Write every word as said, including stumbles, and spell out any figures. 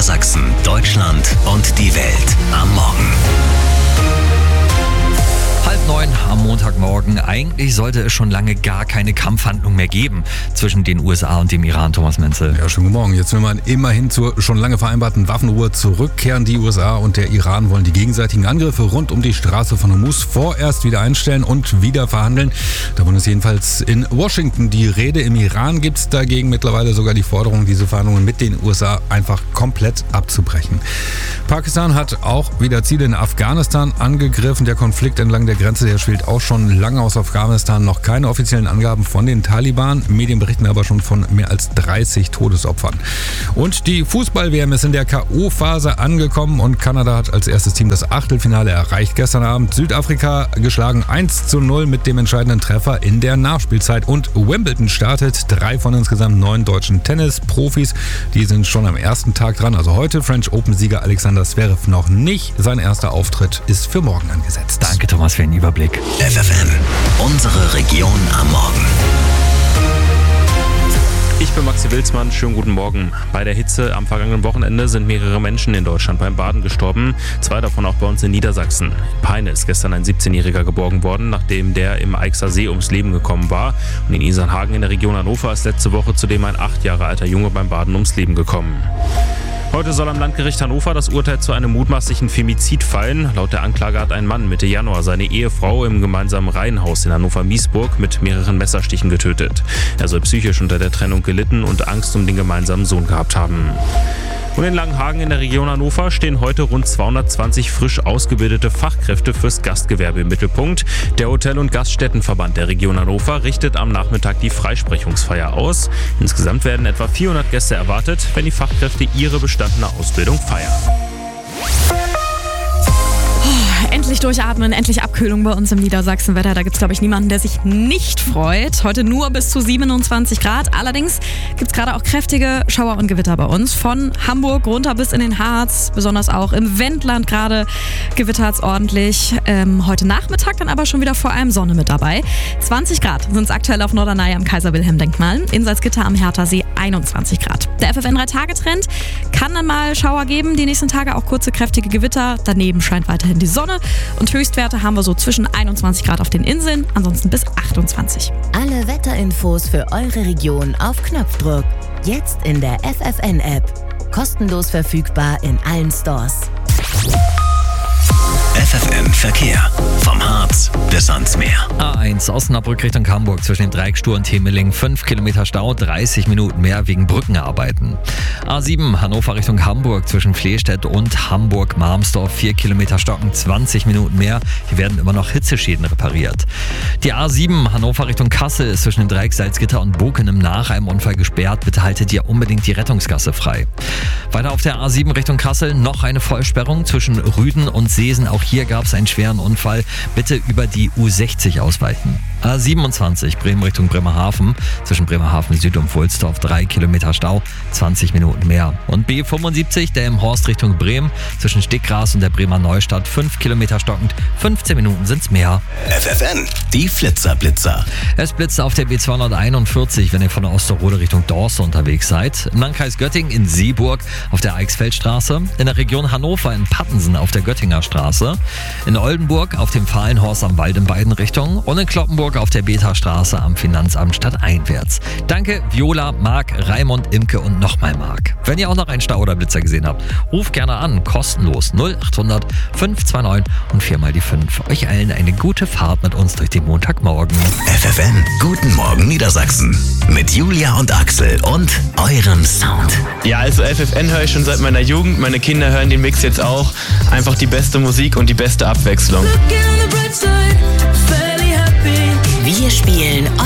Niedersachsen, Deutschland und die Welt am Morgen. Halb neun am Montagmorgen. Eigentlich sollte es schon lange gar keine Kampfhandlung mehr geben zwischen den U S A und dem Iran, Thomas Menzel. Ja, schönen guten Morgen. Jetzt will man immerhin zur schon lange vereinbarten Waffenruhe zurückkehren. Die U S A und der Iran wollen die gegenseitigen Angriffe rund um die Straße von Hormuz vorerst wieder einstellen und wieder verhandeln. Davon ist jedenfalls in Washington die Rede. Im Iran gibt es dagegen mittlerweile sogar die Forderung, diese Verhandlungen mit den U S A einfach komplett abzubrechen. Pakistan hat auch wieder Ziele in Afghanistan angegriffen. Der Konflikt entlang der Grenze, der schwelt auch schon lange aus Afghanistan. Noch keine offiziellen Angaben von den Taliban. Medien berichten aber schon von mehr als dreißig Todesopfern. Und die Fußball-W M ist in der K O-Phase angekommen und Kanada hat als erstes Team das Achtelfinale erreicht. Gestern Abend Südafrika geschlagen eins zu null mit dem entscheidenden Treffer in der Nachspielzeit. Und Wimbledon startet. Drei von insgesamt neun deutschen Tennis-Profis, die sind schon am ersten Tag dran. Also heute French Open-Sieger Alexander Zverev noch nicht. Sein erster Auftritt ist für morgen angesetzt. Danke, Thomas, für den Überblick. F F N, unsere Region am Morgen. Ich bin Maxi Wilsmann, schönen guten Morgen. Bei der Hitze am vergangenen Wochenende sind mehrere Menschen in Deutschland beim Baden gestorben, zwei davon auch bei uns in Niedersachsen. In Peine ist gestern ein siebzehnjähriger geborgen worden, nachdem der im Eichser See ums Leben gekommen war. Und in Isernhagen in der Region Hannover ist letzte Woche zudem ein acht Jahre alter Junge beim Baden ums Leben gekommen. Heute soll am Landgericht Hannover das Urteil zu einem mutmaßlichen Femizid fallen. Laut der Anklage hat ein Mann Mitte Januar seine Ehefrau im gemeinsamen Reihenhaus in Hannover-Miesburg mit mehreren Messerstichen getötet. Er soll psychisch unter der Trennung gelitten und Angst um den gemeinsamen Sohn gehabt haben. Und in Langenhagen in der Region Hannover stehen heute rund zweihundertzwanzig frisch ausgebildete Fachkräfte fürs Gastgewerbe im Mittelpunkt. Der Hotel- und Gaststättenverband der Region Hannover richtet am Nachmittag die Freisprechungsfeier aus. Insgesamt werden etwa vierhundert Gäste erwartet, wenn die Fachkräfte ihre bestandene Ausbildung feiern. Endlich durchatmen, endlich Abkühlung bei uns im Niedersachsenwetter. Da gibt es, glaube ich, niemanden, der sich nicht freut. Heute nur bis zu siebenundzwanzig Grad. Allerdings gibt es gerade auch kräftige Schauer und Gewitter bei uns. Von Hamburg runter bis in den Harz, besonders auch im Wendland gerade gewittert es ordentlich. Ähm, heute Nachmittag dann aber schon wieder vor allem Sonne mit dabei. zwanzig Grad sind es aktuell auf Norderney am Kaiser-Wilhelm-Denkmal. In Salzgitter am Herthasee einundzwanzig Grad. Der F F N drei Tage Trend kann dann mal Schauer geben. Die nächsten Tage auch kurze, kräftige Gewitter. Daneben scheint weiterhin die Sonne. Und Höchstwerte haben wir so zwischen einundzwanzig Grad auf den Inseln, ansonsten bis achtundzwanzig. Alle Wetterinfos für eure Region auf Knopfdruck. Jetzt in der F F N-App. Kostenlos verfügbar in allen Stores. F F N Verkehr. Vom Harz bis ans Meer. A eins Osnabrück Richtung Hamburg zwischen den Dreiecksstuhl und Temeling. fünf Kilometer Stau, dreißig Minuten mehr wegen Brückenarbeiten. A sieben Hannover Richtung Hamburg zwischen Flehstedt und Hamburg-Marmsdorf. vier Kilometer Stocken, zwanzig Minuten mehr. Hier werden immer noch Hitzeschäden repariert. Die A sieben Hannover Richtung Kassel ist zwischen dem Dreieck Salzgitter und Bokenem nach einem Unfall gesperrt. Bitte haltet ihr unbedingt die Rettungsgasse frei. Weiter auf der A sieben Richtung Kassel noch eine Vollsperrung zwischen Rüden und Seesen. Auch hier gab es einen schweren Unfall. Bitte über die U sechzig ausweichen. A siebenundzwanzig Bremen Richtung Bremerhaven. Zwischen Bremerhaven Süd und Wohlsdorf drei Kilometer Stau, zwanzig Minuten mehr. Und B fünfundsiebzig, der im Horst Richtung Bremen. Zwischen Stickgras und der Bremer Neustadt fünf Kilometer stockend, fünfzehn Minuten sind's mehr. F F N, die Flitzer-Blitzer. Es blitzt auf der B zweihunderteinundvierzig, wenn ihr von der Osterode Richtung Dorste unterwegs seid. Im Landkreis Göttingen in Seeburg auf der Eichsfeldstraße. In der Region Hannover in Pattensen auf der Göttinger Straße. In Oldenburg auf dem Fahlenhorst am Wald in beiden Richtungen. Und in Kloppenburg auf der Beta-Straße am Finanzamt stadteinwärts. Danke Viola, Marc, Raimund, Imke und nochmal Marc. Wenn ihr auch noch einen Stau oder Blitzer gesehen habt, ruft gerne an, kostenlos null achthundert fünf zwei neun und viermal die fünf. Euch allen eine gute Fahrt mit uns durch den Montagmorgen. F F N, guten Morgen Niedersachsen. Mit Julia und Axel und eurem Sound. Ja, also F F N höre ich schon seit meiner Jugend. Meine Kinder hören den Mix jetzt auch. Einfach die beste Musik und die beste Abwechslung. Wir spielen